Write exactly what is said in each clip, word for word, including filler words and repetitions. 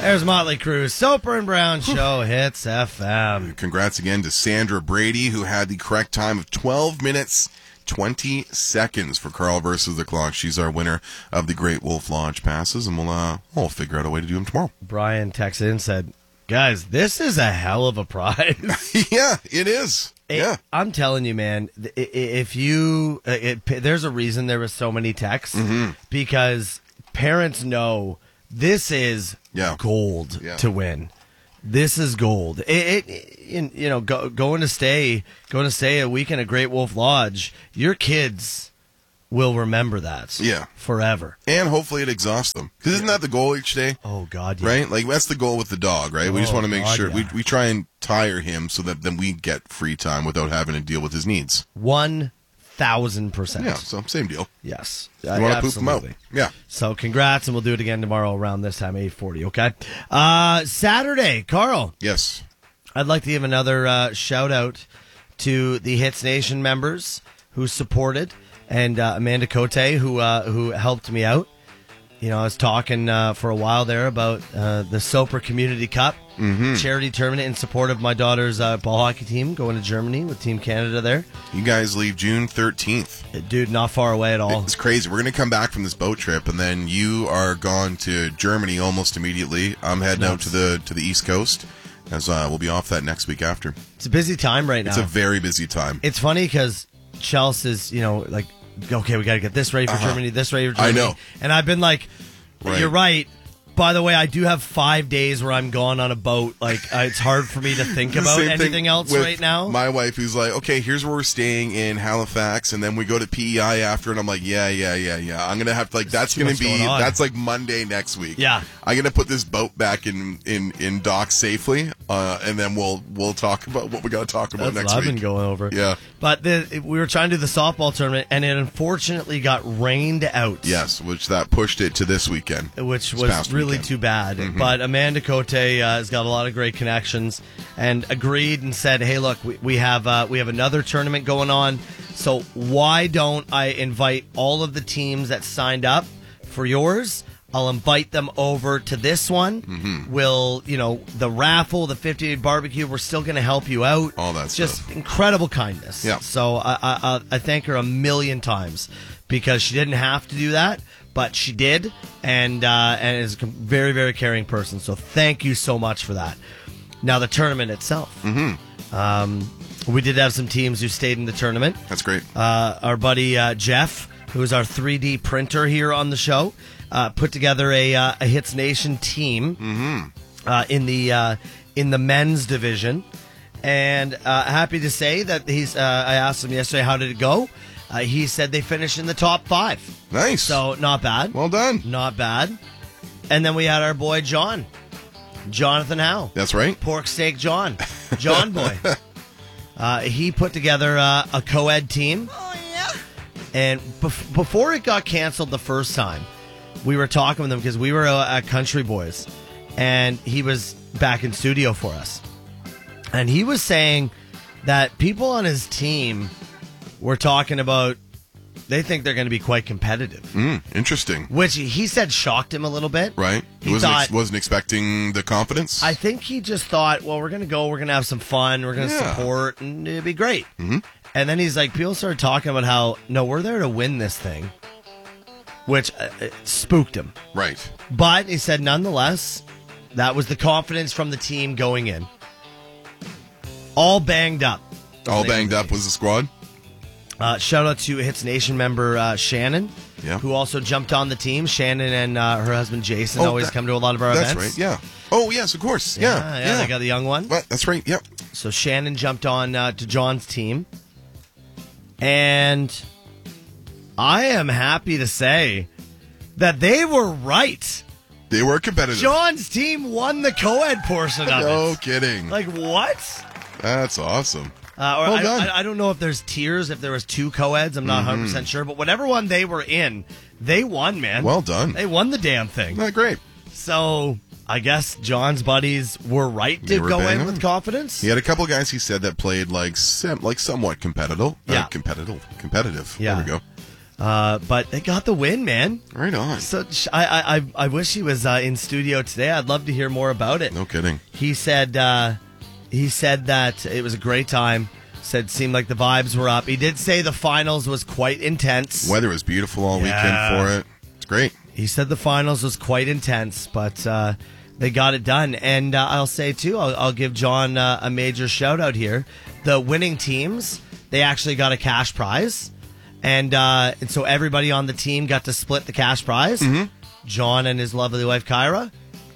There's Motley Crue. Soper and Brown Show hits F M. Congrats again to Sandra Brady, who had the correct time of twelve minutes, twenty seconds for Carl versus the Clock. She's our winner of the Great Wolf Lodge passes, and we'll, uh, we'll figure out a way to do them tomorrow. Brian texted in and said, guys, this is a hell of a prize. Yeah, it is. It, yeah. I'm telling you, man, if you, it, there's a reason there was so many texts, mm-hmm. because parents know this is yeah. gold yeah. to win. This is gold. It, it you know, go, going to stay, going to stay a week in a Great Wolf Lodge. Your kids will remember that. Yeah. Forever. And hopefully it exhausts them. Because isn't that the goal each day? Oh God. Yeah. Right. Like that's the goal with the dog. Right. Oh, we just want to make God, sure yeah. we we try and tire him so that then we get free time without having to deal with his needs. One thousand percent. Yeah. So same deal. Yes. You want to poop them out? Yeah. So congrats, and we'll do it again tomorrow around this time, eight forty, okay? Uh, Saturday, Carl. Yes. I'd like to give another uh, shout-out to the Hits Nation members who supported, and uh, Amanda Cote, who uh, who helped me out. You know, I was talking uh, for a while there about uh, the Soper Community Cup mm-hmm. charity tournament in support of my daughter's uh, ball hockey team going to Germany with Team Canada there. You guys leave June thirteenth. Dude, not far away at all. It's crazy. We're going to come back from this boat trip, and then you are gone to Germany almost immediately. I'm heading Nuts. out to the to the East Coast, as uh, we'll be off that next week after. It's a busy time right now. It's a very busy time. It's funny because Chelsea's, you know, like, okay, we got to get this ready for uh-huh. Germany, this ready for Germany. I know. And I've been like, right. You're right. By the way, I do have five days where I'm gone on a boat. Like, uh, it's hard for me to think about anything else right now. My wife, who's like, okay, here's where we're staying in Halifax, and then we go to P E I after, and I'm like, yeah, yeah, yeah, yeah. I'm gonna have to like, that's gonna be, that's like Monday next week. Yeah, I'm gonna put this boat back in in in dock safely, uh, and then we'll we'll talk about what we got to talk about that's next what I've week. been going over. Yeah, but the, we were trying to do the softball tournament, and it unfortunately got rained out. Yes, which that pushed it to this weekend, which was really weekend. too bad. Mm-hmm. But Amanda Cote uh, has got a lot of great connections, and agreed and said, "Hey, look, we, we have uh, we have another tournament going on, so why don't I invite all of the teams that signed up for yours? I'll invite them over to this one. Mm-hmm. We'll, you know, the raffle, the fifty barbecue. We're still going to help you out. All that just stuff. Incredible kindness. Yeah. So I, I I thank her a million times because she didn't have to do that." But she did, and uh, and is a very, very caring person. So thank you so much for that. Now, the tournament itself. Mm-hmm. Um, we did have some teams who stayed in the tournament. That's great. Uh, our buddy uh, Jeff, who is our three D printer here on the show, uh, put together a, uh, a Hits Nation team mm-hmm. uh, in the uh, in the men's division. And uh, happy to say that he's. Uh, I asked him yesterday, how did it go? Uh, he said they finished in the top five. Nice. So, not bad. Well done. Not bad. And then we had our boy, John. Jonathan Howe. That's right. Pork Steak John. John boy. uh, he put together uh, a co-ed team. Oh, yeah? And bef- before it got canceled the first time, we were talking with him because we were uh, at Country Boys. And he was back in studio for us. And he was saying that people on his team... We're talking about, they think they're going to be quite competitive. Mm, interesting. Which he said shocked him a little bit. Right. He, he wasn't, thought, ex- wasn't expecting the confidence. I think he just thought, well, we're going to go, we're going to have some fun, we're going to yeah. support, and it'll be great. Mm-hmm. And then he's like, people started talking about how, no, we're there to win this thing. Which uh, it spooked him. Right. But he said, nonetheless, that was the confidence from the team going in. All banged up. All banged up was the squad? Uh, shout out to Hits Nation member uh, Shannon, yeah. who also jumped on the team. Shannon and uh, her husband Jason oh, always that, come to a lot of our that's events. That's right, yeah. Oh, yes, of course. Yeah, yeah, yeah, yeah. They got the young one. But that's right, yep. So Shannon jumped on uh, to John's team. And I am happy to say that they were right. They were competitive. John's team won the co-ed portion of no it. No kidding. Like, what? That's awesome. Uh, or well I, done. I, I don't know if there's tiers, if there was two co-eds. I'm not mm-hmm. one hundred percent sure. But whatever one they were in, they won, man. Well done. They won the damn thing. Not great. So I guess John's buddies were right to were go in on. with confidence. He had a couple of guys he said that played like sem- like somewhat competitive. Yeah. Uh, competitive. Competitive. Yeah. There we go. Uh, but they got the win, man. Right on. So I I, I wish he was uh, in studio today. I'd love to hear more about it. No kidding. He said uh, he said that it was a great time. Said it seemed like the vibes were up. He did say the finals was quite intense. Weather was beautiful all Yeah. weekend for it. It's great. He said the finals was quite intense, but uh, they got it done. And uh, I'll say, too, I'll, I'll give John uh, a major shout-out here. The winning teams, they actually got a cash prize. And, uh, and so everybody on the team got to split the cash prize. Mm-hmm. John and his lovely wife, Kyra,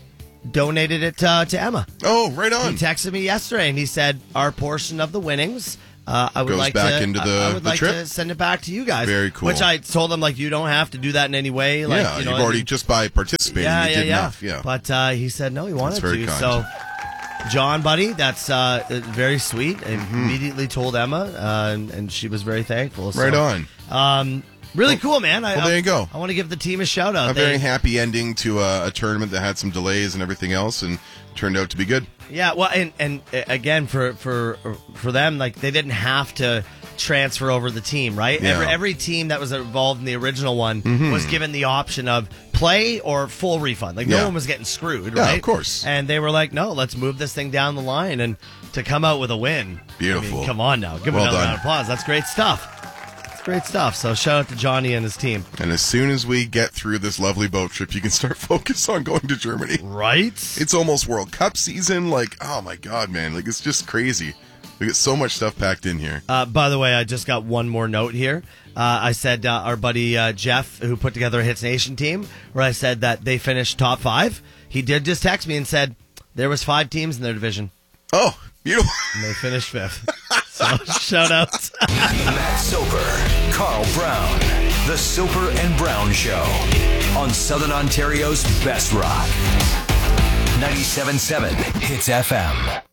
donated it uh, to Emma. Oh, right on. He texted me yesterday, and he said, our portion of the winnings... Uh, I would Goes like back to. into the- I, I would the like trip? to send it back to you guys. Very cool. Which I told him, like, you don't have to do that in any way. Like, yeah, you know, you've I already, mean, just by participating, yeah, you yeah, did yeah. enough. Yeah. But uh, he said no, he wanted very to. kind. So, John, buddy, that's uh, very sweet. I Mm-hmm. immediately told Emma, uh, and, and she was very thankful. So, Right on. Um, really cool, man. I, well, there you go. I, I want to give the team a shout out. A They- very happy ending to a, a tournament that had some delays and everything else, and turned out to be good. Yeah, well, and and uh, again for for for them, like they didn't have to transfer over the team, right? Yeah. Every every team that was involved in the original one Mm-hmm. was given the option of play or full refund. Like no Yeah. one was getting screwed, Yeah, right? of course. And they were like, no, let's move this thing down the line and to come out with a win. Beautiful. I mean, come on now, give Well him another done. round of applause. That's great stuff. That's great stuff. So shout out to Johnny and his team. And as soon as we get through this lovely boat trip, you can start focus on going to Germany. Right? It's almost World Cup season. Like, oh my God, man. Like, it's just crazy. We get so much stuff packed in here. Uh, by the way, I just got one more note here. Uh, I said uh, our buddy uh, Jeff, who put together a Hits Nation team, where I said that they finished top five. He did just text me and said there was five teams in their division, Oh, beautiful. and they finished fifth. So shout out. Matt Soper, Carl Brown, The Soper and Brown Show on Southern Ontario's best rock. ninety-seven point seven Hits F M.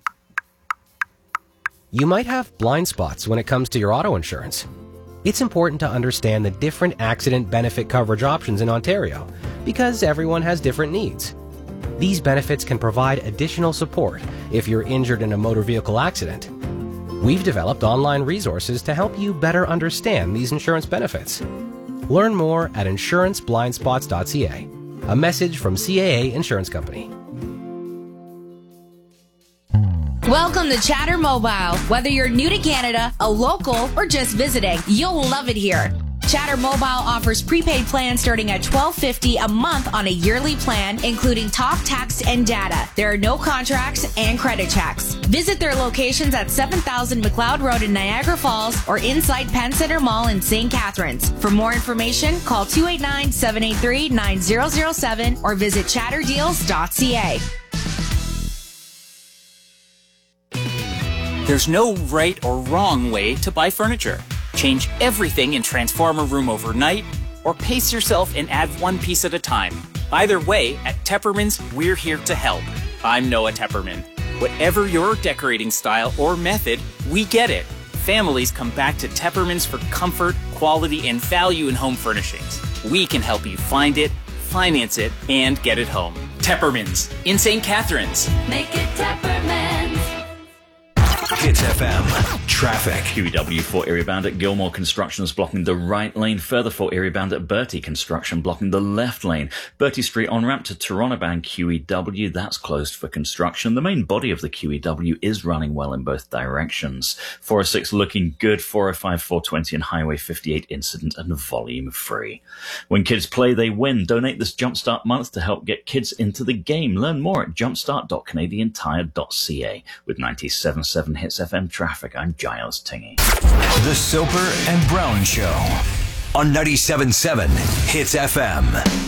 You might have blind spots when it comes to your auto insurance. It's important to understand the different accident benefit coverage options in Ontario because everyone has different needs. These benefits can provide additional support if you're injured in a motor vehicle accident. We've developed online resources to help you better understand these insurance benefits. Learn more at insurance blind spots dot c a. A message from C A A Insurance Company. Welcome to Chatter Mobile. Whether you're new to Canada, a local, or just visiting, you'll love it here. Chatter Mobile offers prepaid plans starting at twelve fifty a month on a yearly plan, including talk, text, and data. There are no contracts and credit checks. Visit their locations at seven thousand McLeod Road in Niagara Falls or inside Penn Center Mall in Saint Catharines. For more information, call two eight nine, seven eight three, nine zero zero seven or visit chatter deals dot c a. There's no right or wrong way to buy furniture. Change everything and transform a room overnight, or pace yourself and add one piece at a time. Either way, at Tepperman's, we're here to help. I'm Noah Tepperman. Whatever your decorating style or method, we get it. Families come back to Tepperman's for comfort, quality, and value in home furnishings. We can help you find it, finance it, and get it home. Tepperman's in Saint Catharines. Make it Tepperman's. Hits F M. Traffic. Q E W for area bound at Gilmore Construction is blocking the right lane. Further for area bound at Bertie Construction blocking the left lane. Bertie Street on ramp to Toronto bound Q E W, that's closed for construction. The main body of the Q E W is running well in both directions. four oh six looking good. four oh five, four twenty and Highway fifty-eight incident and volume free. When kids play, they win. Donate this Jumpstart month to help get kids into the game. Learn more at jumpstart dot canadian tire dot c a. With ninety-seven point seven Hits F M traffic, I'm Giles Tingy. The Soper and Brown Show on ninety-seven point seven Hits F M.